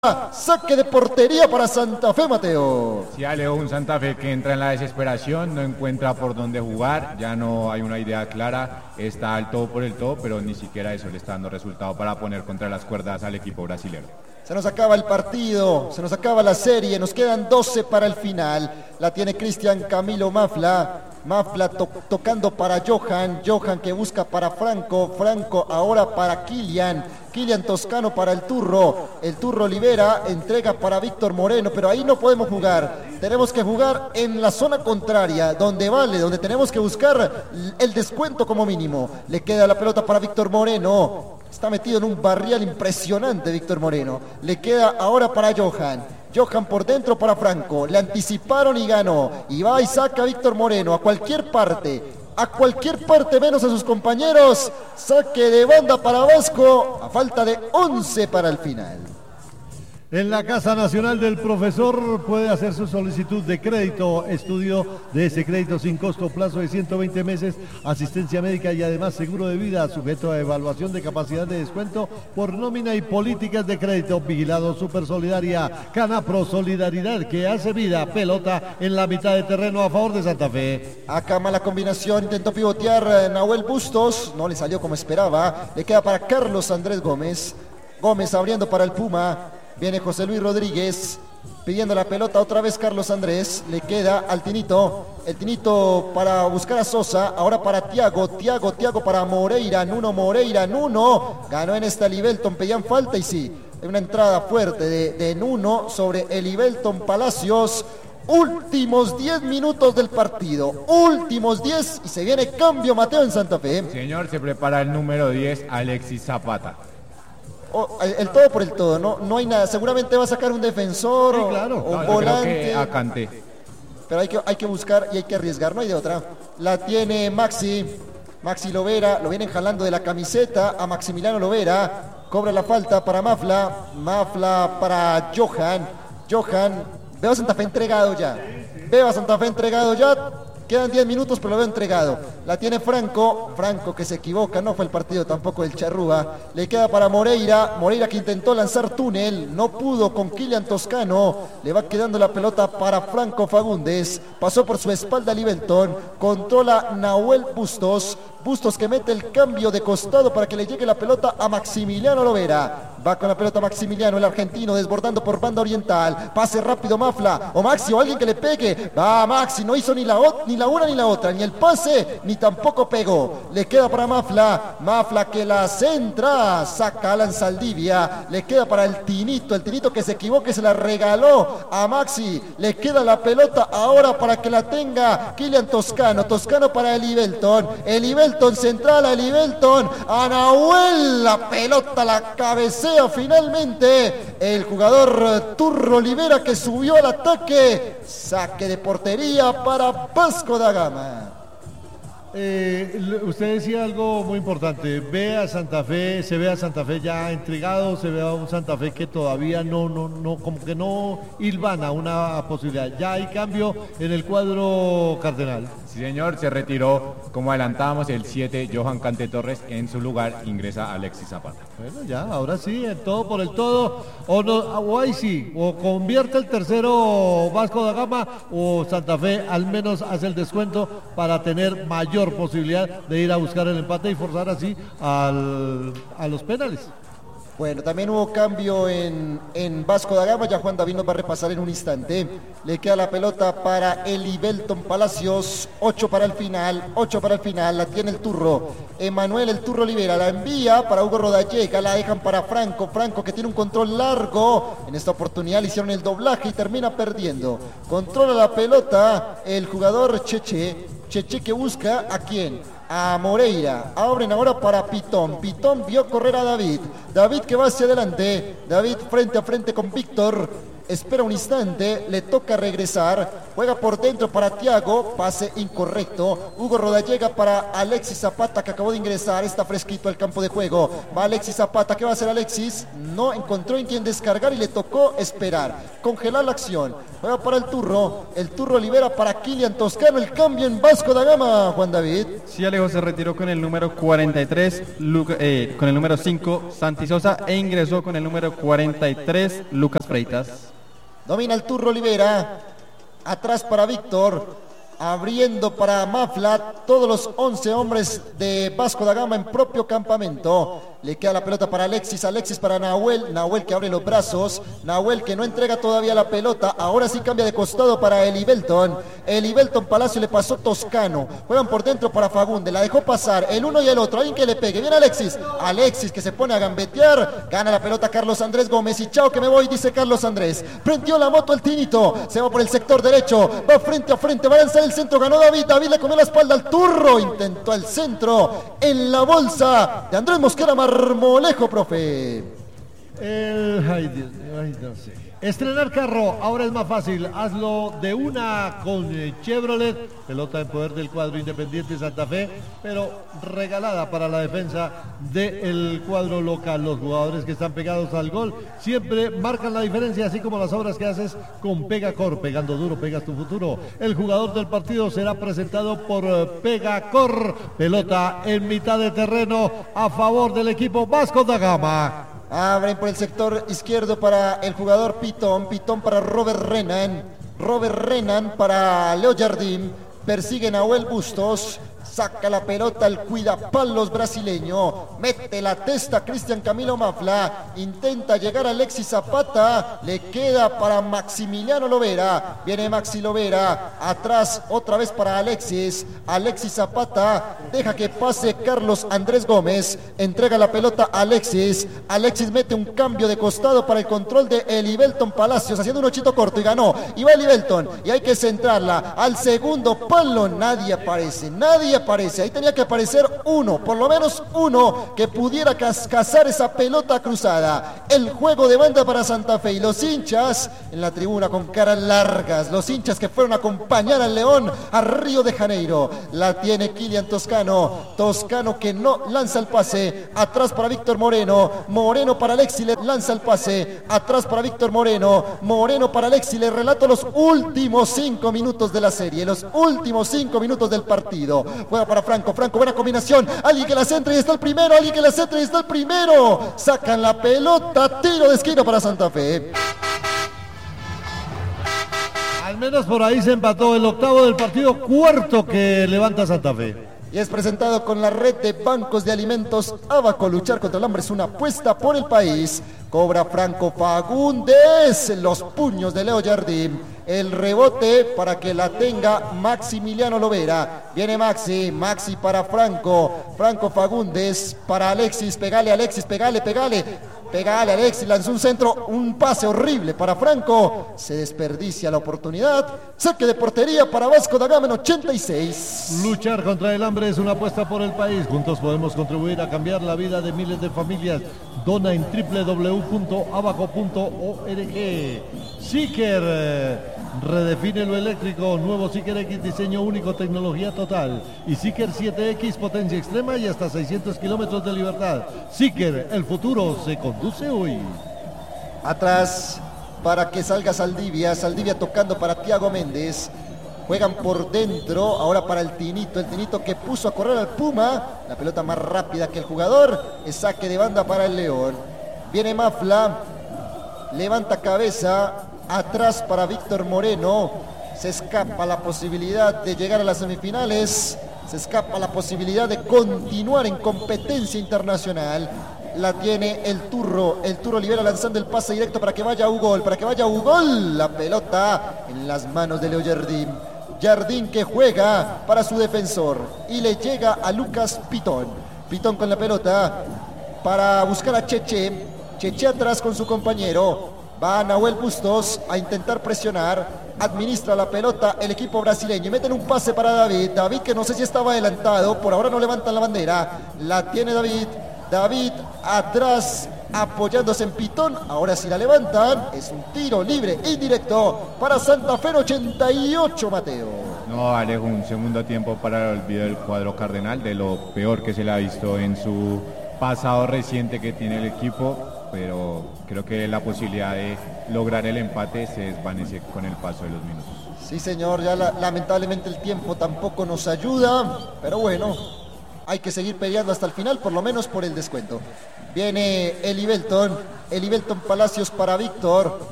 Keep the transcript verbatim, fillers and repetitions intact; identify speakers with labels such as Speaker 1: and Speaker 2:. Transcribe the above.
Speaker 1: Saque de portería para Santa Fe, Mateo.
Speaker 2: Sí, Alejo, un Santa Fe que entra en la desesperación, no encuentra por dónde jugar, ya no hay una idea clara, está al todo por el todo, pero ni siquiera eso le está dando resultado para poner contra las cuerdas al equipo brasileño.
Speaker 1: Se nos acaba el partido, se nos acaba la serie, nos quedan doce para el final. La tiene Cristian Camilo Mafla. Mafla to tocando para Johan, Johan que busca para Franco, Franco ahora para Kylian, Kylian Toscano para el Turro, el Turro libera, entrega para Víctor Moreno, pero ahí no podemos jugar, tenemos que jugar en la zona contraria, donde vale, donde tenemos que buscar el descuento como mínimo. Le queda la pelota para Víctor Moreno, está metido en un barrial impresionante Víctor Moreno, le queda ahora para Johan. Johan por dentro para Franco, le anticiparon y ganó, y va y saca a Víctor Moreno a cualquier parte, a cualquier parte menos a sus compañeros, saque de banda para Vasco, a falta de once para el final.
Speaker 3: En la Casa Nacional del Profesor puede hacer su solicitud de crédito, estudio de ese crédito sin costo, plazo de ciento veinte meses, asistencia médica y además seguro de vida, sujeto a evaluación de capacidad de descuento por nómina y políticas de crédito, vigilado Super Solidaria, Canapro Solidaridad que hace vida, pelota en la mitad de terreno a favor de Santa Fe.
Speaker 1: Acá mala combinación, intentó pivotear Nahuel Bustos, no le salió como esperaba, le queda para Carlos Andrés Gómez, Gómez abriendo para el Puma. Viene José Luis Rodríguez pidiendo la pelota otra vez Carlos Andrés. Le queda al Tinito. El Tinito para buscar a Sosa. Ahora para Tiago. Tiago, Tiago para Moreira. Nuno Moreira. Nuno ganó en esta Libelton. Pedían falta y sí. Una entrada fuerte de, de Nuno sobre el Libelton Palacios. Últimos diez minutos del partido. Últimos diez y se viene cambio, Mateo, en Santa Fe.
Speaker 2: Señor, se prepara el número diez, Alexis Zapata.
Speaker 1: Oh, el, el todo por el todo, no, no hay nada. Seguramente va a sacar un defensor
Speaker 3: sí,
Speaker 1: o,
Speaker 3: claro.
Speaker 1: o un
Speaker 2: no,
Speaker 1: volante.
Speaker 2: Creo que a Kanté.
Speaker 1: Pero hay que, hay que buscar y hay que arriesgar, no hay de otra. La tiene Maxi, Maxi Lovera, lo vienen jalando de la camiseta a Maximiliano Lovera. Cobra la falta para Mafla, Mafla para Johan. Johan, veo a Santa Fe entregado ya. Veo a Santa Fe entregado ya. Quedan diez minutos, pero lo veo entregado. La tiene Franco. Franco que se equivoca. No fue el partido tampoco del Charrúa. Le queda para Moreira. Moreira que intentó lanzar túnel. No pudo con Kylian Toscano. Le va quedando la pelota para Franco Fagundes. Pasó por su espalda Libelton. Controla Nahuel Bustos. Bustos que mete el cambio de costado para que le llegue la pelota a Maximiliano Lovera. Va con la pelota Maximiliano, el argentino, desbordando por banda oriental. Pase rápido Mafla. O Maxi o alguien que le pegue. Va Maxi, no hizo ni la, ni la una ni la otra. Ni el pase, ni tampoco pegó. Le queda para Mafla. Mafla que la centra. Saca Alan Saldivia. Le queda para el Tinito. El Tinito que se equivoque se la regaló a Maxi. Le queda la pelota ahora para que la tenga Kylian Toscano. Toscano para el Libelton. El Libelton central a Libelton. A Nahuel. La pelota la cabecea finalmente el jugador Turro Libera que subió al ataque. Saque de portería para Vasco da Gama.
Speaker 3: Eh, usted decía algo muy importante, ve a Santa Fe, se ve a Santa Fe ya entregado, se ve a un Santa Fe que todavía no, no, no, como que no hilvana una posibilidad. Ya hay cambio en el cuadro cardenal.
Speaker 2: Sí, señor, se retiró, como adelantábamos, el siete, Johan Kanté Torres. En su lugar ingresa Alexis Zapata.
Speaker 3: Bueno, ya, ahora sí, el todo por el todo. O, no, o ahí sí, o convierte el tercero Vasco da Gama, o Santa Fe al menos hace el descuento para tener mayor posibilidad de ir a buscar el empate y forzar así al, a los penales.
Speaker 1: Bueno, también hubo cambio en, en Vasco da Gama, ya Juan David nos va a repasar en un instante. Le queda la pelota para el Libelton Palacios, ocho para el final, ocho para el final, la tiene el Turro. Emanuel el Turro libera, la envía para Hugo Rodallega, la dejan para Franco, Franco que tiene un control largo. En esta oportunidad le hicieron el doblaje y termina perdiendo. Controla la pelota el jugador Cheche, Cheche que busca a quién. A Moreira, abren ahora para Pitón, Pitón vio correr a David, David que va hacia adelante, David frente a frente con Víctor, espera un instante, le toca regresar, juega por dentro para Thiago, pase incorrecto, Hugo Rodallega para Alexis Zapata que acabó de ingresar, está fresquito al campo de juego, va Alexis Zapata, ¿qué va a hacer Alexis? No encontró en quien descargar y le tocó esperar, congelar la acción, juega para el Turro, el Turro libera para Kylian Toscano, el cambio en Vasco da Gama, Juan David.
Speaker 4: Sí, Alejo se retiró con el número cuarenta y tres, Luca, eh, con el número cinco, Santi Sosa, e ingresó con el número cuarenta y tres, Lucas Freitas.
Speaker 1: Domina el Turro, libera, atrás para Víctor, abriendo para Mafla, todos los once hombres de Vasco da Gama en propio campamento. Le queda la pelota para Alexis, Alexis para Nahuel, Nahuel que abre los brazos, Nahuel que no entrega todavía la pelota, ahora sí cambia de costado para Eli Belton, Eli Belton Palacio le pasó Toscano, juegan por dentro para Fagunde, la dejó pasar, el uno y el otro, alguien que le pegue, viene Alexis, Alexis que se pone a gambetear, gana la pelota Carlos Andrés Gómez y chao que me voy, dice Carlos Andrés, prendió la moto el Tinito, se va por el sector derecho, va frente a frente, va a lanzar el centro, ganó David, David le comió la espalda al Turro, intentó el centro, en la bolsa de Andrés Mosquera Marmolejo, profe.
Speaker 3: El, ay, Dios mío, ay, no sé. Estrenar carro ahora es más fácil. Hazlo de una con Chevrolet. Pelota en poder del cuadro Independiente Santa Fe, pero regalada para la defensa del cuadro local. Los jugadores que están pegados al gol siempre marcan la diferencia, así como las obras que haces con Pegacor. Pegando duro, pegas tu futuro. El jugador del partido será presentado por Pegacor. Pelota en mitad de terreno a favor del equipo Vasco da Gama.
Speaker 1: Abren por el sector izquierdo para el jugador Pitón, Pitón para Robert Renan, Robert Renan para Leo Jardim, persigue Nahuel Bustos, saca la pelota el cuidapalos brasileño, mete la testa Cristian Camilo Mafla, intenta llegar a Alexis Zapata, le queda para Maximiliano Lovera, viene Maxi Lovera, atrás otra vez para Alexis, Alexis Zapata, deja que pase Carlos Andrés Gómez, entrega la pelota a Alexis, Alexis mete un cambio de costado para el control de Eli Belton Palacios, haciendo un ochito corto y ganó, y va Eli Belton, y hay que centrarla al segundo palo, nadie aparece, nadie aparece, ahí tenía que aparecer uno, por lo menos uno que pudiera cazar esa pelota cruzada. El juego de banda para Santa Fe y los hinchas en la tribuna con caras largas, los hinchas que fueron a acompañar al León a Río de Janeiro. La tiene Kylian Toscano, Toscano que no lanza el pase, atrás para Víctor Moreno, Moreno para Alexis, le lanza el pase, atrás para Víctor Moreno, Moreno para Alexis, le relato los últimos cinco minutos de la serie, los últimos cinco minutos del partido. Juega para Franco, Franco, buena combinación, alguien que la centra y está el primero, alguien que la centra y está el primero, sacan la pelota, tiro de esquina para Santa Fe.
Speaker 3: Al menos por ahí se empató el octavo del partido, cuarto que levanta Santa Fe.
Speaker 1: Y es presentado con la red de bancos de alimentos Abaco. Luchar contra el hambre es una apuesta por el país. Cobra Franco Fagundes, los puños de Leo Jardim. El rebote para que la tenga Maximiliano Lovera. Viene Maxi, Maxi para Franco. Franco Fagundes para Alexis. Pegale, Alexis, pegale, pegale. Pegale, Alexis, lanzó un centro, un pase horrible para Franco. Se desperdicia la oportunidad. Saque de portería para Vasco da Gama en ochenta y seis.
Speaker 3: Luchar contra el hambre es una apuesta por el país. Juntos podemos contribuir a cambiar la vida de miles de familias. Dona en doble u doble u doble u punto abaco punto org. Seeker eh, redefine lo eléctrico. Nuevo Seeker X, diseño único, tecnología total. Y Seeker siete X, potencia extrema y hasta seiscientos kilómetros de libertad. Seeker, el futuro se conduce hoy.
Speaker 1: Atrás para que salga Saldivia. Saldivia tocando para Thiago Méndez. Juegan por dentro, ahora para el Tinito, el Tinito que puso a correr al Puma, la pelota más rápida que el jugador, es saque de banda para el León. Viene Mafla, levanta cabeza, atrás para Víctor Moreno, se escapa la posibilidad de llegar a las semifinales, se escapa la posibilidad de continuar en competencia internacional. La tiene el Turro, el Turro libera lanzando el pase directo para que vaya Ugol, para que vaya Ugol, la pelota en las manos de Leo Jardim. Jardim que juega para su defensor y le llega a Lucas Pitón. Pitón con la pelota para buscar a Cheche. Cheche atrás con su compañero. Va Nahuel Bustos a intentar presionar. Administra la pelota el equipo brasileño. Y meten un pase para David. David que no sé si estaba adelantado. Por ahora no levantan la bandera. La tiene David. David atrás apoyándose en Pitón. Ahora sí la levantan. Es un tiro libre indirecto para Santa Fe en ochenta y ocho, Mateo.
Speaker 2: No, Alejo, un segundo tiempo para el olvido del cuadro cardenal, de lo peor que se le ha visto en su pasado reciente que tiene el equipo, pero creo que la posibilidad de lograr el empate se desvanece con el paso de los minutos.
Speaker 1: Sí, señor, ya la, lamentablemente el tiempo tampoco nos ayuda, pero bueno, hay que seguir peleando hasta el final, por lo menos por el descuento. Viene Eli Belton, Eli Belton Palacios para Víctor.